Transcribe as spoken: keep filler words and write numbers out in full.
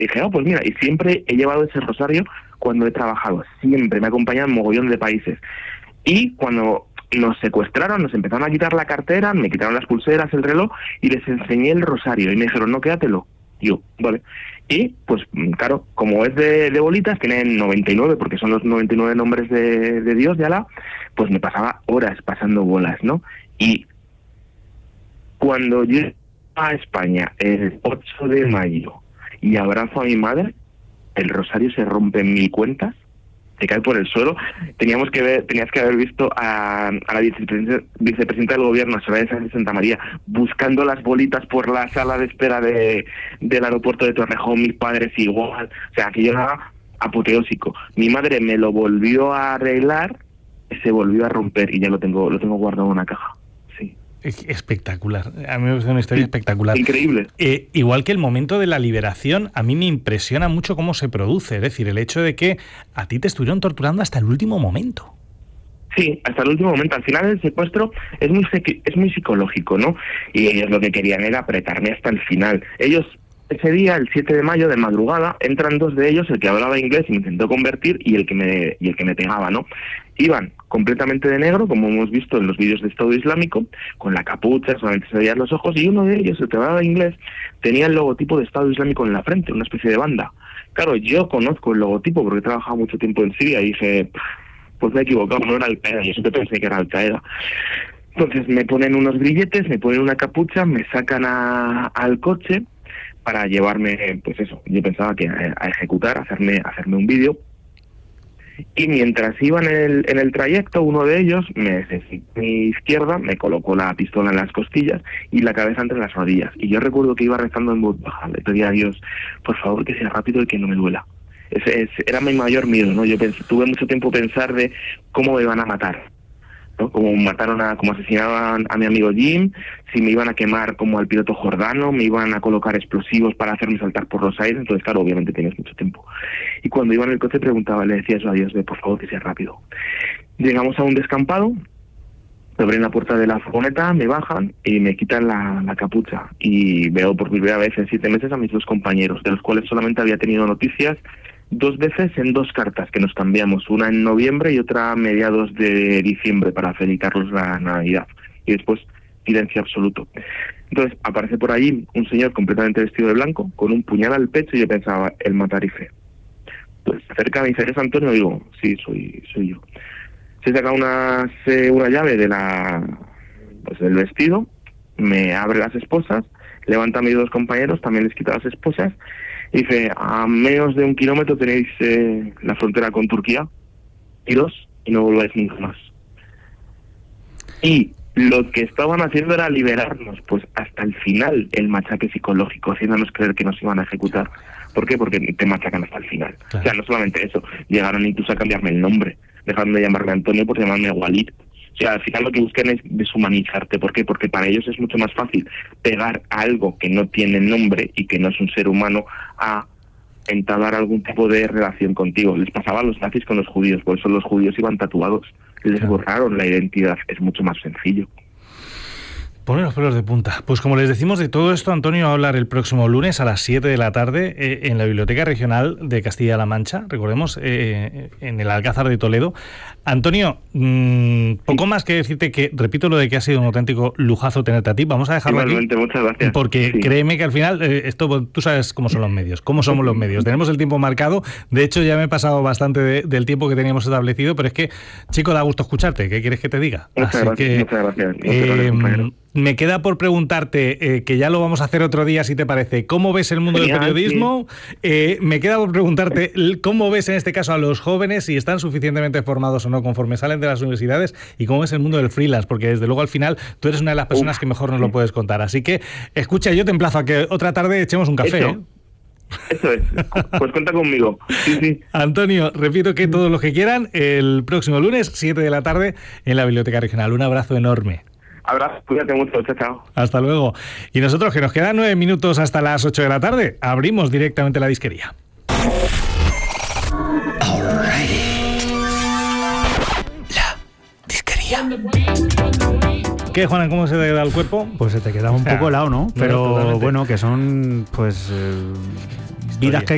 Y dije, oh, pues mira, y siempre he llevado ese rosario cuando he trabajado, siempre me ha acompañado en mogollón de países. Y cuando nos secuestraron, nos empezaron a quitar la cartera, me quitaron las pulseras, el reloj, y les enseñé el rosario, y me dijeron, no, quédatelo. Y yo, vale. Y, pues, claro, como es de, de bolitas, tienen noventa y nueve, porque son los noventa y nueve nombres de, de Dios, de Alá, pues me pasaba horas pasando bolas, ¿no? Y cuando llegué a España el ocho de mayo y abrazo a mi madre, el rosario se rompe en mil cuentas, se cae por el suelo. Teníamos que ver, tenías que haber visto a, a la vicepresidenta, vicepresidenta del gobierno, a Soraya Sáenz de Santa María, buscando las bolitas por la sala de espera de, del aeropuerto de Torrejón, mis padres igual. O sea, aquello era apoteósico. Mi madre me lo volvió a arreglar, se volvió a romper y ya lo tengo, lo tengo guardado en una caja. Sí. Espectacular. A mí me parece una historia Sí, espectacular. Increíble. Eh, igual que el momento de la liberación, a mí me impresiona mucho cómo se produce. Es decir, el hecho de que a ti te estuvieron torturando hasta el último momento. Sí, hasta el último momento. Al final el secuestro es muy es muy psicológico, ¿no? Y ellos lo que querían era apretarme hasta el final. Ellos, ese día, el siete de mayo, de madrugada, entran dos de ellos, el que hablaba inglés y me intentó convertir, y el que me y el que me pegaba, ¿no? Iban completamente de negro, como hemos visto en los vídeos de Estado Islámico, con la capucha, solamente se veían los ojos, y uno de ellos, el que hablaba inglés, tenía el logotipo de Estado Islámico en la frente, una especie de banda. Claro, yo conozco el logotipo porque he trabajado mucho tiempo en Siria y dije, pues me he equivocado, no era Al-Qaeda, yo siempre pensé que era Al-Qaeda. Entonces me ponen unos grilletes, me ponen una capucha, me sacan a, al coche para llevarme, pues eso, yo pensaba que a, a ejecutar, a hacerme, a hacerme un vídeo. Y mientras iba en el, en el trayecto, uno de ellos, me desde mi izquierda, me colocó la pistola en las costillas y la cabeza entre las rodillas. Y yo recuerdo que iba rezando en voz baja, le pedía a Dios, por favor, que sea rápido y que no me duela. Ese, ese era mi mayor miedo, ¿no? Yo pensé, tuve mucho tiempo pensar de cómo me van a matar, ¿no? Como mataron a, como asesinaban a mi amigo Jim, si me iban a quemar como al piloto Jordano, me iban a colocar explosivos para hacerme saltar por los aires. Entonces, claro, obviamente tienes mucho tiempo. Y cuando iba en el coche preguntaba, le decía eso a Dios, de por favor que sea rápido. Llegamos a un descampado, me abren la puerta de la furgoneta, me bajan y me quitan la, la capucha. Y veo por primera vez en siete meses a mis dos compañeros, de los cuales solamente había tenido noticias dos veces en dos cartas que nos cambiamos, una en noviembre y otra a mediados de diciembre para felicitarlos la Navidad. Y después, silencio absoluto. Entonces aparece por allí un señor completamente vestido de blanco, con un puñal al pecho, y yo pensaba, el matarife. Pues se acerca, me dice, ¿eres Antonio? Y digo, sí, soy soy yo. Se saca una, una llave de la pues del vestido, me abre las esposas, levanta a mis dos compañeros, también les quita las esposas, y dice, a menos de un kilómetro tenéis eh, la frontera con Turquía, iros y no volváis nunca más. Y lo que estaban haciendo era liberarnos, pues hasta el final, el machaque psicológico, haciéndonos creer que nos iban a ejecutar. ¿Por qué? Porque te machacan hasta el final. Claro. O sea, no solamente eso, llegaron incluso a cambiarme el nombre, dejaron de llamarme Antonio por llamarme Walid. O sea, al final lo que buscan es deshumanizarte. ¿Por qué? Porque para ellos es mucho más fácil pegar a algo que no tiene nombre y que no es un ser humano a entablar algún tipo de relación contigo. Les pasaba a los nazis con los judíos, por eso los judíos iban tatuados, les borraron la identidad, es mucho más sencillo. Poner los pelos de punta. Pues como les decimos, de todo esto Antonio va a hablar el próximo lunes a las siete de la tarde eh, en la Biblioteca Regional de Castilla-La Mancha, recordemos, eh, en el Alcázar de Toledo. Antonio, mmm, poco más que decirte que, repito lo de que ha sido un auténtico lujazo tenerte a ti, vamos a dejarlo Igualmente, aquí, muchas gracias. Porque sí. Créeme que al final, eh, esto tú sabes cómo son los medios, cómo somos los medios, tenemos el tiempo marcado, de hecho ya me he pasado bastante de, del tiempo que teníamos establecido, pero es que, chico, da gusto escucharte, ¿qué quieres que te diga? Muchas Así gracias, que, muchas gracias. Muchas eh, gracias, compañero. Me queda por preguntarte, eh, que ya lo vamos a hacer otro día si te parece, ¿cómo ves el mundo Genial, del periodismo? Sí. Eh, me queda por preguntarte cómo ves en este caso a los jóvenes, si están suficientemente formados o no conforme salen de las universidades, y cómo ves el mundo del freelance, porque desde luego al final tú eres una de las personas Uf, que mejor nos sí. lo puedes contar. Así que, escucha, yo te emplazo a que otra tarde echemos un café. ¿eh? Eso es, pues cuenta conmigo. Sí, sí. Antonio, repito que todos los que quieran, el próximo lunes, siete de la tarde, en la Biblioteca Regional. Un abrazo enorme. Abrazo, cuídate mucho, chao, chao. Hasta luego. Y nosotros, que nos quedan nueve minutos hasta las ocho de la tarde, abrimos directamente la disquería. La disquería. ¿Qué, Juan? ¿Cómo se te queda el cuerpo? Pues se te queda un poco helado, ¿no? Pero bueno, que son pues eh, vidas que hay